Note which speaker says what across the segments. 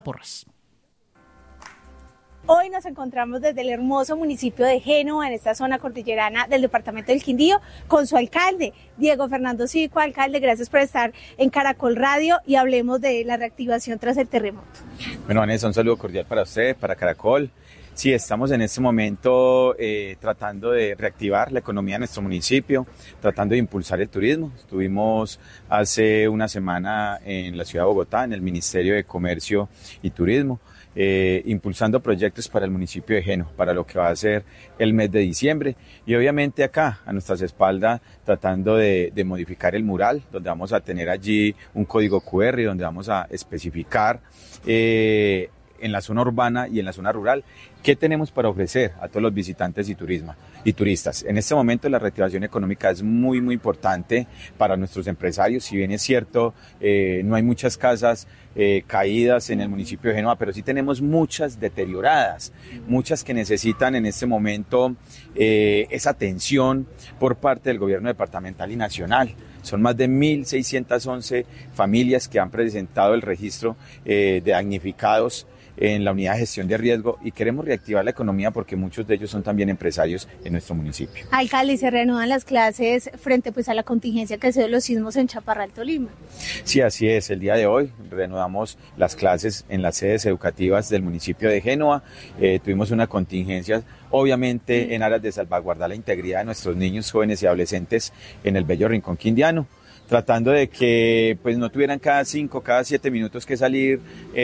Speaker 1: Porras.
Speaker 2: Hoy nos encontramos desde el hermoso municipio de Génova, en esta zona cordillerana del departamento del Quindío, con su alcalde, Diego Fernando Cívico. Alcalde, gracias por estar en Caracol Radio y hablemos de la reactivación tras el terremoto.
Speaker 3: Bueno, Vanessa, un saludo cordial para usted, para Caracol. Sí, estamos en este momento tratando de reactivar la economía de nuestro municipio, tratando de impulsar el turismo. Estuvimos hace una semana en la ciudad de Bogotá, en el Ministerio de Comercio y Turismo, impulsando proyectos para el municipio de Génova, para lo que va a ser el mes de diciembre. Y obviamente acá, a nuestras espaldas, tratando de modificar el mural, donde vamos a tener allí un código QR, donde vamos a especificar en la zona urbana y en la zona rural, ¿qué tenemos para ofrecer a todos los visitantes y turistas? En este momento la reactivación económica es muy importante para nuestros empresarios. Si bien es cierto, no hay muchas casas caídas en el municipio de Génova, pero sí tenemos muchas deterioradas, muchas que necesitan en este momento esa atención por parte del gobierno departamental y nacional. Son más de 1.611 familias que han presentado el registro de damnificados en la unidad de gestión de riesgo, y queremos reactivar la economía porque muchos de ellos son también empresarios en nuestro municipio.
Speaker 2: Alcalde, ¿se reanudan las clases frente a la contingencia que se dio los sismos en Chaparral, Tolima?
Speaker 3: Sí, así es. El día de hoy reanudamos las clases en las sedes educativas del municipio de Génova. Tuvimos una contingencia, obviamente en aras de salvaguardar la integridad de nuestros niños, jóvenes y adolescentes en el bello rincón quindiano, tratando de que pues no tuvieran cada 5, cada 7 minutos que salir,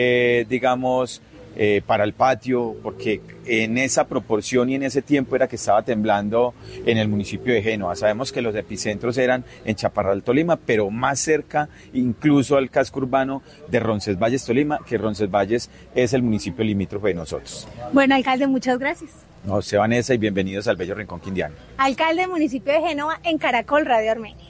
Speaker 3: para el patio, porque en esa proporción y en ese tiempo era que estaba temblando en el municipio de Génova. Sabemos que los epicentros eran en Chaparral, Tolima, pero más cerca incluso al casco urbano de Roncesvalles, Tolima, que Roncesvalles es el municipio limítrofe de nosotros.
Speaker 2: Bueno, alcalde, muchas gracias.
Speaker 3: No, sé, Vanessa, y bienvenidos al bello rincón quindiano.
Speaker 2: Alcalde del municipio de Génova en Caracol Radio Armenia.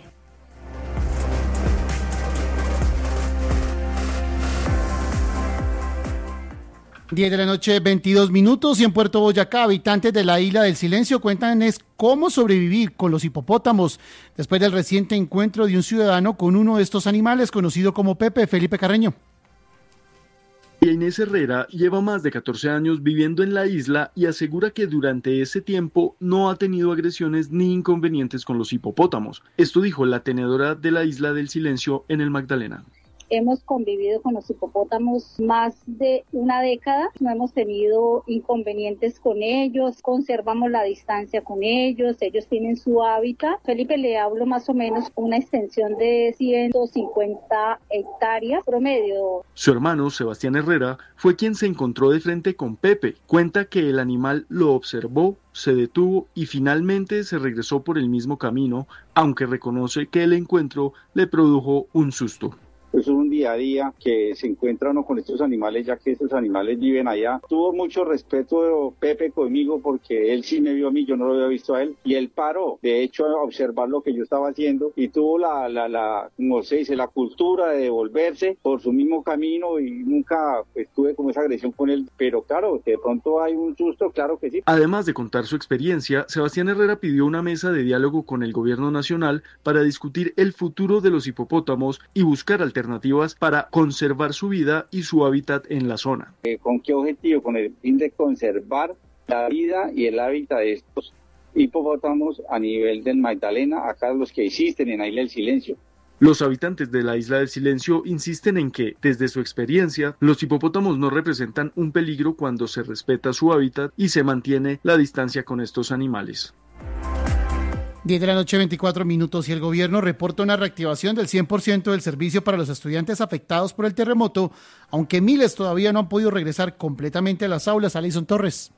Speaker 1: 10 de la noche, 22 minutos, y en Puerto Boyacá, habitantes de la Isla del Silencio cuentan cómo sobrevivir con los hipopótamos después del reciente encuentro de un ciudadano con uno de estos animales, conocido como Pepe. Felipe Carreño.
Speaker 4: Inés Herrera lleva más de 14 años viviendo en la isla y asegura que durante ese tiempo no ha tenido agresiones ni inconvenientes con los hipopótamos. Esto dijo la tenedora de la Isla del Silencio en el Magdalena.
Speaker 5: Hemos convivido con los hipopótamos más de una década, no hemos tenido inconvenientes con ellos, conservamos la distancia con ellos tienen su hábitat. Felipe, le hablo más o menos una extensión de 150 hectáreas promedio.
Speaker 4: Su hermano, Sebastián Herrera, fue quien se encontró de frente con Pepe. Cuenta que el animal lo observó, se detuvo y finalmente se regresó por el mismo camino, aunque reconoce que el encuentro le produjo un susto.
Speaker 6: Es un día a día que se encuentra uno con estos animales, ya que estos animales viven allá. Tuvo mucho respeto Pepe conmigo porque él sí me vio a mí, yo no lo había visto a él, y él paró, de hecho, a observar lo que yo estaba haciendo, y tuvo la cultura de devolverse por su mismo camino, y nunca tuve como esa agresión con él, pero claro, que de pronto hay un susto, claro que sí.
Speaker 4: Además de contar su experiencia, Sebastián Herrera pidió una mesa de diálogo con el gobierno nacional para discutir el futuro de los hipopótamos y buscar alternativas para conservar su vida y su hábitat en la zona.
Speaker 6: ¿Con qué objetivo? Con el fin de conservar la vida y el hábitat de estos hipopótamos a nivel del Magdalena, acá los que existen en la Isla del Silencio.
Speaker 4: Los habitantes de la Isla del Silencio insisten en que, desde su experiencia, los hipopótamos no representan un peligro cuando se respeta su hábitat y se mantiene la distancia con estos animales.
Speaker 1: 10 de la noche, 24 minutos, y el gobierno reporta una reactivación del 100% del servicio para los estudiantes afectados por el terremoto, aunque miles todavía no han podido regresar completamente a las aulas. Alison Torres.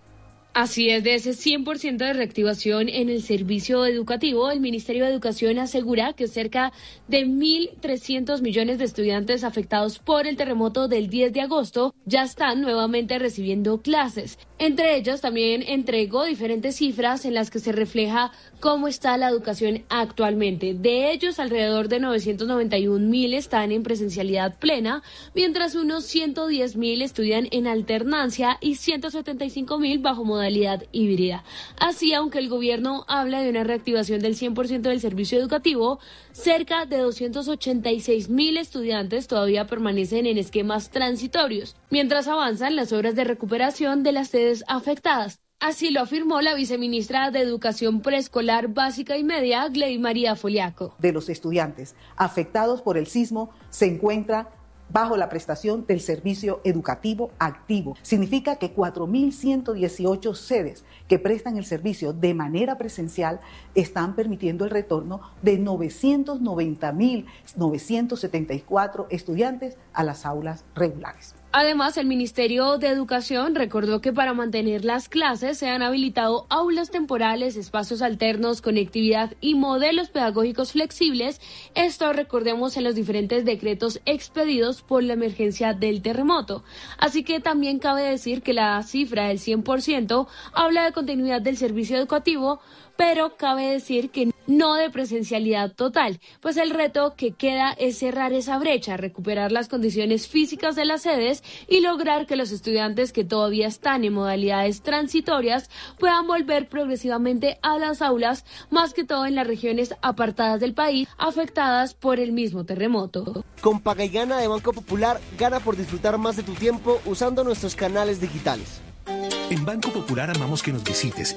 Speaker 7: Así es, de ese 100% de reactivación en el servicio educativo, el Ministerio de Educación asegura que cerca de 1.300 millones de estudiantes afectados por el terremoto del 10 de agosto ya están nuevamente recibiendo clases. Entre ellas también entregó diferentes cifras en las que se refleja cómo está la educación actualmente. De ellos, alrededor de 991.000 están en presencialidad plena, mientras unos 110.000 estudian en alternancia y 175.000 bajo modalidad modalidad híbrida. Así, aunque el gobierno habla de una reactivación del 100% del servicio educativo, cerca de 286.000 estudiantes todavía permanecen en esquemas transitorios, mientras avanzan las obras de recuperación de las sedes afectadas. Así lo afirmó la viceministra de Educación Preescolar Básica y Media, Gley María Foliaco.
Speaker 8: De los estudiantes afectados por el sismo se encuentra bajo la prestación del servicio educativo activo. Significa que 4.118 sedes que prestan el servicio de manera presencial están permitiendo el retorno de 990.974 estudiantes a las aulas regulares.
Speaker 7: Además, el Ministerio de Educación recordó que para mantener las clases se han habilitado aulas temporales, espacios alternos, conectividad y modelos pedagógicos flexibles. Esto, recordemos, en los diferentes decretos expedidos por la emergencia del terremoto. Así que también cabe decir que la cifra del 100% habla de continuidad del servicio educativo, pero cabe decir que no de presencialidad total, pues el reto que queda es cerrar esa brecha, recuperar las condiciones físicas de las sedes y lograr que los estudiantes que todavía están en modalidades transitorias puedan volver progresivamente a las aulas, más que todo en las regiones apartadas del país afectadas por el mismo terremoto.
Speaker 9: Con Paga y Gana de Banco Popular, gana por disfrutar más de tu tiempo usando nuestros canales digitales.
Speaker 10: En Banco Popular amamos que nos visites